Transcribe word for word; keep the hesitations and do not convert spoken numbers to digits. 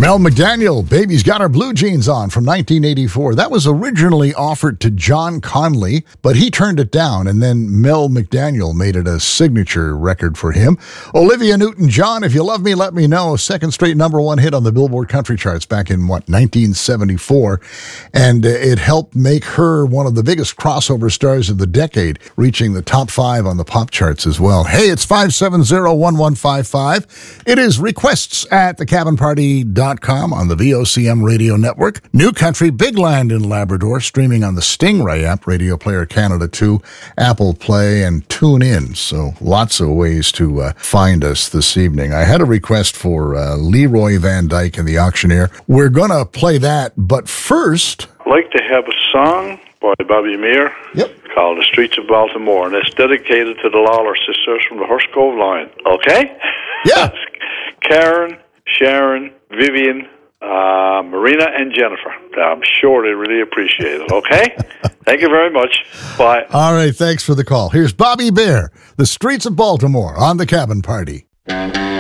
Mel McDaniel, Baby's Got Her Blue Jeans On from nineteen eighty-four. That was originally offered to John Conley, but he turned it down, and then Mel McDaniel made it a signature record for him. Olivia Newton-John, If You Love Me, Let Me Know, second straight number one hit on the Billboard Country Charts back in, what, nineteen seventy-four, and it helped make her one of the biggest crossover stars of the decade, reaching the top five on the pop charts as well. Hey, it's five seven zero, one one five five. It is requests at the cabin party dot com on the V O C M radio network. New Country, Big Land in Labrador, streaming on the Stingray app, Radio Player Canada two, Apple Play, and Tune In. So lots of ways to uh, find us this evening. I had a request for uh, Leroy Van Dyke and the Auctioneer. We're going to play that, but first... I'd like to have a song by Bobby Muir. Yep. Called The Streets of Baltimore, and it's dedicated to the Lawler sisters from the Horse Cove line. Okay? Yeah. Karen, Sharon, Vivian, uh, Marina, and Jennifer. I'm sure they really appreciate it. Okay? Thank you very much. Bye. All right, thanks for the call. Here's Bobby Bear, The Streets of Baltimore on the Cabin Party.